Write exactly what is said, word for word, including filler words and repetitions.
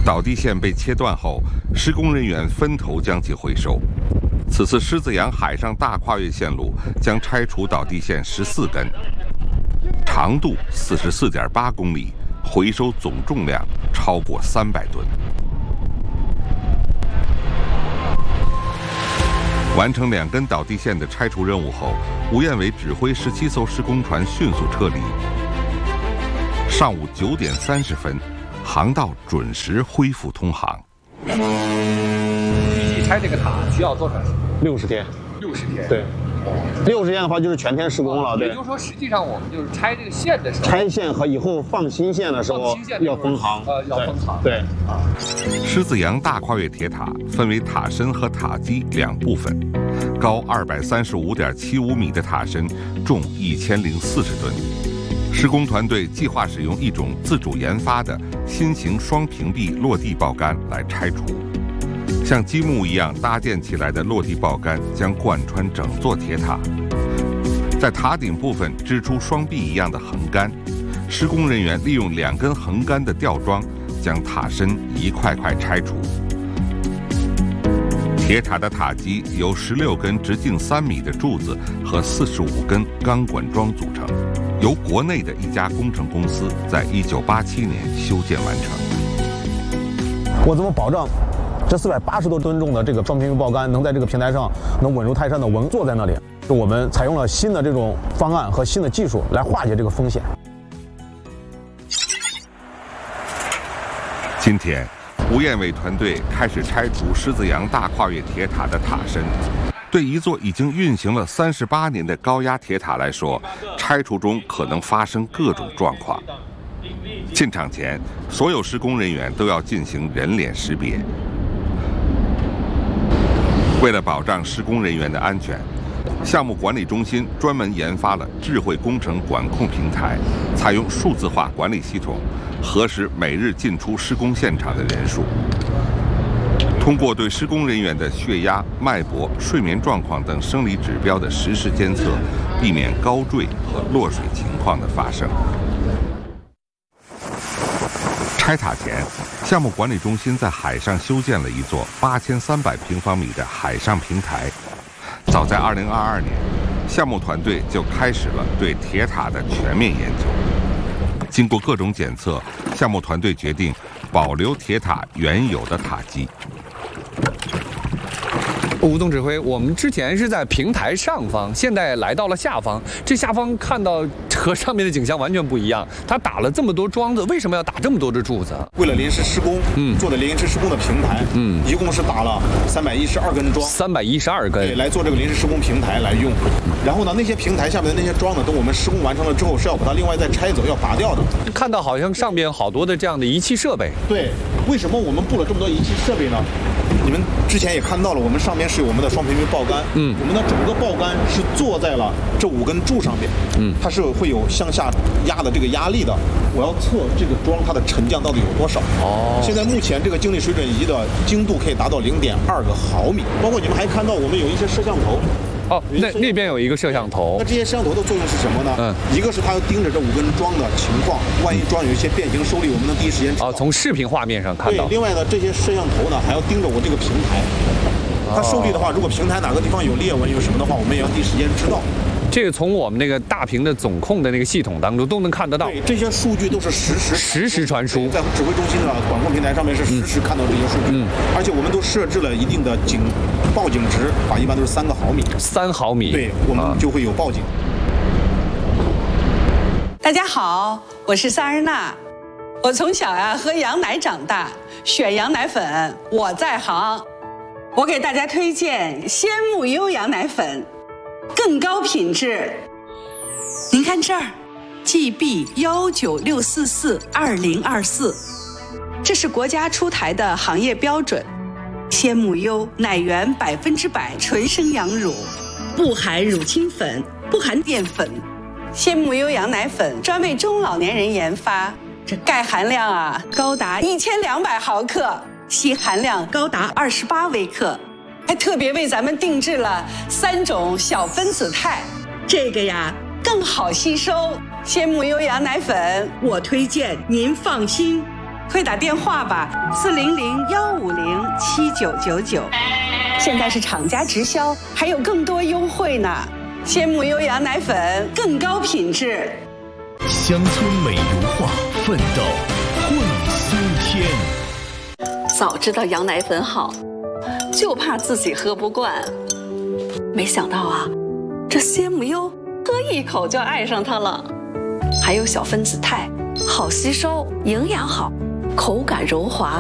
导地线被切断后，施工人员分头将其回收。此次狮子洋海上大跨越线路将拆除导地线十四根，长度四十四点八公里，回收总重量超过三百吨。完成两根导地线的拆除任务后，吴彦伟指挥十七艘施工船迅速撤离。上午九点三十分。航道准时恢复通航。 预计拆这个塔需要多长时间？ 六十天。 六十天。 对。六十天的话就是全天施工了。对。 也就是说，实际上我们就是拆这个线的时候， 拆线和以后放新线的时候要分航。 呃，要分航。 对。啊。 狮子洋大跨越铁塔分为塔身和塔基两部分，高二百三十五点七五米的塔身重一千零四十吨。施工团队计划使用一种自主研发的新型双屏蔽落地爆杆来拆除。像积木一样搭建起来的落地爆杆将贯穿整座铁塔，在塔顶部分支出双臂一样的横杆。施工人员利用两根横杆的吊装，将塔身一块块拆除。铁塔的塔基由十六根直径三米的柱子和四十五根钢管桩组成。由国内的一家工程公司在一九八七年修建完成。 我怎么保证这四百八十多吨重的这个双屏蔽爆杆能在这个平台上能稳如泰山的稳坐在那里？是我们采用了新的这种方案和新的技术来化解这个风险。 今天，吴彦伟团队开始拆除狮子洋大跨越铁塔的塔身。对一座已经运行了三十八年的高压铁塔来说，拆除中可能发生各种状况。进场前，所有施工人员都要进行人脸识别。为了保障施工人员的安全，项目管理中心专门研发了智慧工程管控平台，采用数字化管理系统，核实每日进出施工现场的人数。通过对施工人员的血压、脉搏、睡眠状况等生理指标的实时监测，避免高坠和落水情况的发生。拆塔前，项目管理中心在海上修建了一座八千三百平方米的海上平台。早在二零二二年，项目团队就开始了对铁塔的全面研究。经过各种检测，项目团队决定保留铁塔原有的塔基。 吴总指挥，我们之前是在平台上方，现在来到了下方。这下方看到和上面的景象完全不一样。它打了这么多桩子，为什么要打这么多的柱子？ 为了临时施工，嗯，做的临时施工的平台，嗯，一共是打了三百一十二根桩， 三百一十二根， 对，来做这个临时施工平台来用。然后呢，那些平台下面的那些桩呢，等我们施工完成了之后，是要把它另外再拆走，要拔掉的。 看到好像上边好多的这样的仪器设备。 对，为什么我们布了这么多仪器设备呢？你们之前也看到了，我们上面是有我们的双屏蔽爆杆，嗯，我们的整个爆杆是坐在了这五根柱上面，嗯，它是会有向下压的这个压力的。我要测这个桩它的沉降到底有多少。哦，现在目前这个静力水准仪的精度可以达到零点二个毫米。包括你们还看到我们有一些摄像头。 哦，那那边有一个摄像头。 那这些摄像头的作用是什么呢？嗯，一个是它要盯着这五根桩的情况，万一桩有一些变形受力，我们能第一时间知道。 哦，从视频画面上看到。 对，另外呢，这些摄像头呢还要盯着我这个平台，它受力的话，如果平台哪个地方有裂纹有什么的话，我们也要第一时间知道。 这个从我们那个大屏的总控的那个系统当中都能看得到。 对，这些数据都是实时实时传输， 在指挥中心的管控平台上面是实时看到这些数据。嗯，而且我们都设置了一定的警报警值，啊，一般都是三个毫米。 三毫米。 对，我们就会有报警。 大家好，我是萨日娜。我从小呀、啊、喝羊奶长大，选羊奶粉我在行。我给大家推荐鲜木优羊奶粉。更高品质，您看这儿 ，G B 幺九六四四二零二四，这是国家出台的行业标准。鲜木优奶源百分之百纯生羊乳，不含乳清粉，不含淀粉。鲜木优羊奶粉专为中老年人研发，这钙含量啊高达一千两百毫克，硒含量高达二十八微克。还特别为咱们定制了三种小分子肽，这个呀更好吸收。鲜木优羊奶粉，我推荐您放心， 快打电话吧，四零零幺五零七九九九。现在是厂家直销，还有更多优惠呢。鲜母优羊奶粉更高品质， 乡村美如画，奋斗会新天。 早知道羊奶粉好，就怕自己喝不惯。没想到啊，这鲜母优喝一口就爱上它了。还有小分子肽，好吸收，营养好，口感柔滑，